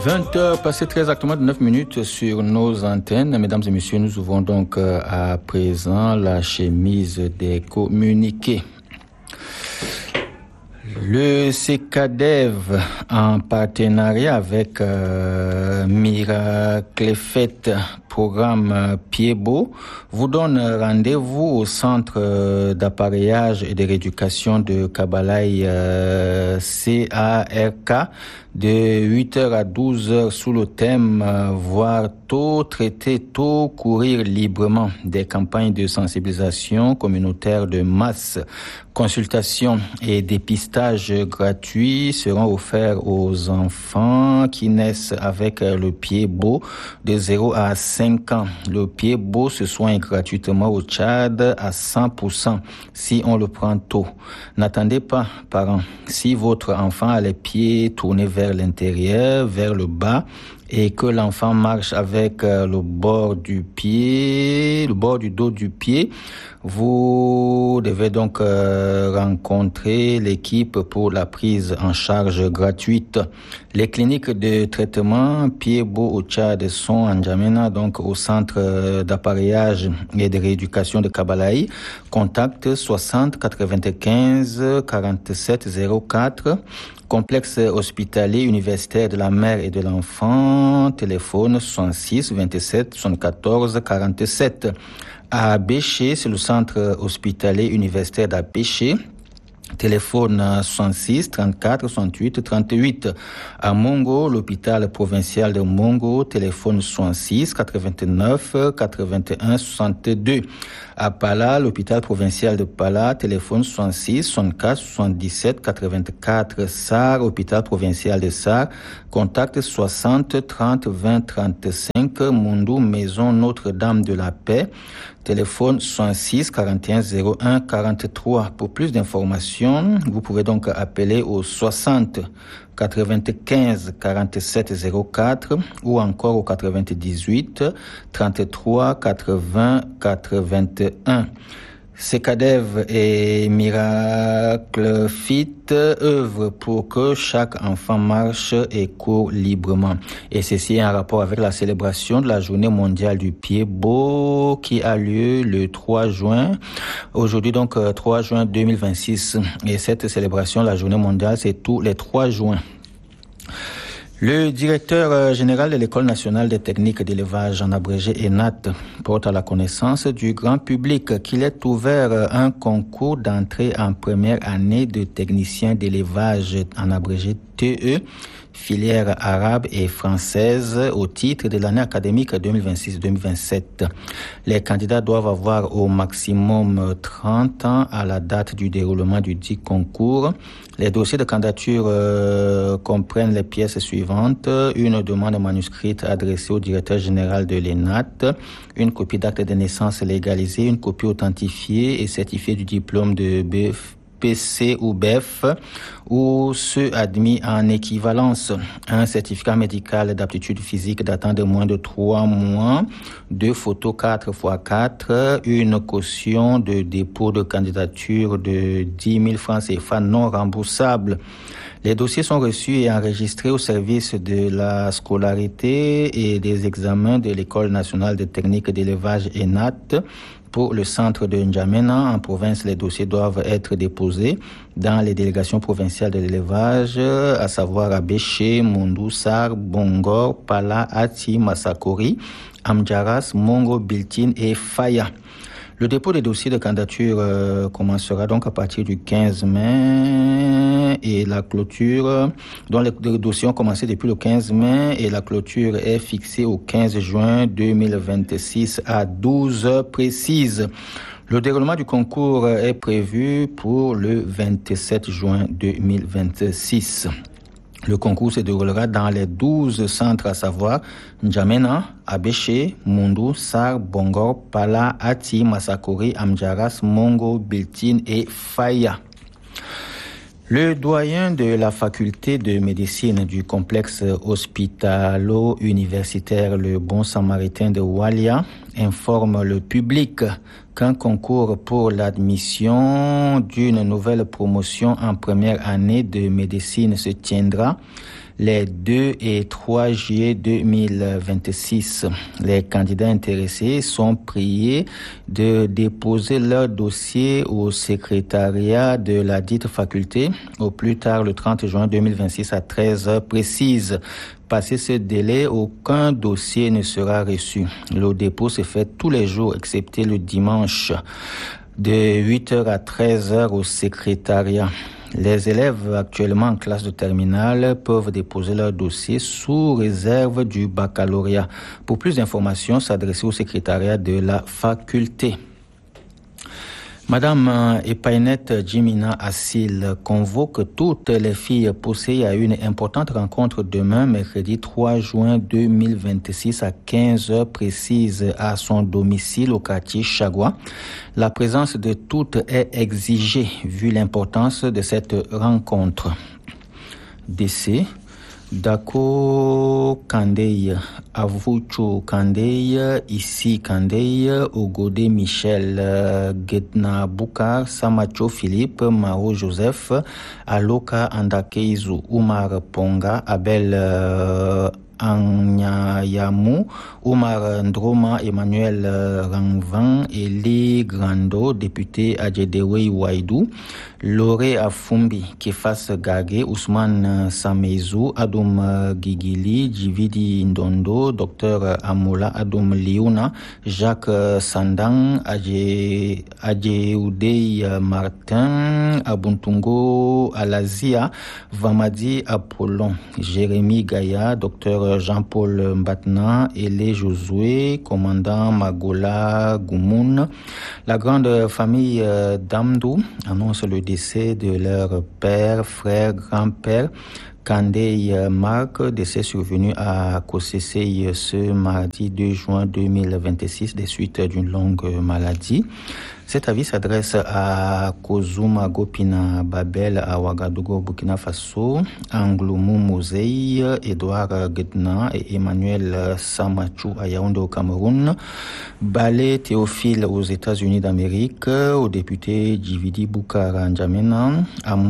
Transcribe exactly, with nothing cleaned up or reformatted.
vingt heures passées très exactement de neuf minutes sur nos antennes. Mesdames et messieurs, nous ouvrons donc à présent la chemise des communiqués. Le CECADEV, en partenariat avec euh, Miraclefet, programme Pied-Beau, vous donne rendez-vous au centre d'appareillage et de rééducation de Kabalaï euh, C A R K de huit heures à douze heures sous le thème euh, voir tôt, traiter tôt, courir librement, des campagnes de sensibilisation communautaire de masse. Consultations et dépistage gratuits seront offerts aux enfants qui naissent avec le pied beau de zéro à cinq ans. Le pied beau se soigne gratuitement au Tchad à cent pour cent si on le prend tôt. N'attendez pas, parents. Si votre enfant a les pieds tournés vers l'intérieur, vers le bas, et que l'enfant marche avec euh, le bord du pied, le bord du dos du pied, vous devez donc euh, rencontrer l'équipe pour la prise en charge gratuite. Les cliniques de traitement Pied-Beau au Tchad sont en N'Djamena, donc au centre d'appareillage et de rééducation de Kabalaï. Contact soixante quatre-vingt-quinze quarante-sept zéro quatre. Complexe hospitalier universitaire de la mère et de l'enfant, téléphone soixante-six vingt-sept soixante-quatorze quarante-sept. À Béché, c'est le centre hospitalier universitaire d'Abéché. Téléphone soixante-six trente-quatre soixante-huit trente-huit. À Mongo, l'hôpital provincial de Mongo, téléphone soixante-six quatre-vingt-neuf quatre-vingt-un soixante-deux. À Pala, l'hôpital provincial de Pala, téléphone soixante-six soixante-quatre soixante-dix-sept quatre-vingt-quatre. Sar, hôpital provincial de Sar, contact soixante trente vingt trente-cinq. Mundou, maison Notre-Dame de la Paix, téléphone soixante-six quarante et un zéro un quarante-trois. Pour plus d'informations, vous pouvez donc appeler au soixante quatre-vingt-quinze quarante-sept zéro quatre ou encore au quatre-vingt-dix-huit trente-trois quatre-vingts quatre-vingt-un. CECADEV et Miraclefit œuvrent pour que chaque enfant marche et court librement. Et ceci est en rapport avec la célébration de la journée mondiale du pied beau qui a lieu le trois juin. Aujourd'hui donc trois juin deux mille vingt-six. Et cette célébration, la journée mondiale, c'est tous les trois juin. Le directeur général de l'École nationale des techniques d'élevage, en abrégé E N A T, porte à la connaissance du grand public qu'il est ouvert un concours d'entrée en première année de technicien d'élevage, en abrégé T E, filière arabe et française au titre de l'année académique deux mille vingt-six deux mille vingt-sept. Les candidats doivent avoir au maximum trente ans à la date du déroulement du dit concours. Les dossiers de candidature euh, comprennent les pièces suivantes: une demande manuscrite adressée au directeur général de l'E N A T, une copie d'acte de naissance légalisée, une copie authentifiée et certifiée du diplôme de B F P C ou B F ou ceux admis en équivalence, un certificat médical d'aptitude physique datant de moins de trois mois, deux photos quatre par quatre, une caution de dépôt de candidature de dix mille francs C F A non remboursable. Les dossiers sont reçus et enregistrés au service de la scolarité et des examens de l'École nationale de technique d'élevage E N A T. Pour le centre de N'Djamena, en province, les dossiers doivent être déposés dans les délégations provinciales de l'élevage, à savoir à Béché, Mundou, Sar, Bongor, Pala, Ati, Massakori, Amdjaras, Mongo, Biltine et Faya. Le dépôt des dossiers de candidature euh, commencera donc à partir du quinze mai et la clôture, dont les, les dossiers ont commencé depuis le quinze mai et la clôture est fixée au quinze juin deux mille vingt-six à douze heures précises. Le déroulement du concours est prévu pour le vingt-sept juin deux mille vingt-six. Le concours se déroulera dans les douze centres, à savoir N'Djamena, Abéché, Mundou, Sar, Bongor, Pala, Ati, Massakori, Amdjaras, Mongo, Biltine et Faya. Le doyen de la faculté de médecine du complexe hospitalo-universitaire Le Bon Samaritain de Walia informe le public qu'un concours pour l'admission d'une nouvelle promotion en première année de médecine se tiendra les deux et trois juillet deux mille vingt-six. Les candidats intéressés sont priés de déposer leur dossier au secrétariat de la dite faculté au plus tard le trente juin deux mille vingt-six à treize heures précises. Passé ce délai, aucun dossier ne sera reçu. Le dépôt se fait tous les jours, excepté le dimanche, de huit heures à treize heures au secrétariat. Les élèves actuellement en classe de terminale peuvent déposer leur dossier sous réserve du baccalauréat. Pour plus d'informations, s'adresser au secrétariat de la faculté. Madame Epainette Jimina Assil convoque toutes les filles poussées à une importante rencontre demain, mercredi trois juin deux mille vingt-six à quinze heures précises à son domicile au quartier Chagua. La présence de toutes est exigée vu l'importance de cette rencontre. Décès. Dako Kandei, Avucho Kandei, Ici Kandei, Ogode Michel, Gedna Boukar, Samacho Philippe, Mao Joseph, Aloka Andakeizu, Umar Ponga, Abel euh, Anyayamu, Omar Ndroma, Emmanuel Rangvan, Eli Grando, député Adjedewei Waidou, Loré Afumbi, Kefas Gage, Ousmane Samezou, Adoum Gigili, Jividi Ndondo, Docteur Amola Adoum Liuna, Jacques Sandang, Adjeoudei Martin, Abuntungo Alazia, Vamadi Apollon, Jérémy Gaïa, Docteur Jean-Paul Mbatna, Elé Josué, commandant Magola Goumoun. La grande famille d'Amdou annonce le décès de leur père, frère, grand-père, Kandei Marc, décès survenu à Kosesei ce mardi deux juin deux mille vingt-six des suites d'une longue maladie. Cet avis s'adresse à Kozuma Gopina Babel à Ouagadougou, Burkina Faso, Angloumou Mosei, Edouard Gedna et Emmanuel Samachou à Yaoundé au Cameroun, Balé Théophile aux États-Unis d'Amérique, au député Djividi Boukara N'Djamena, à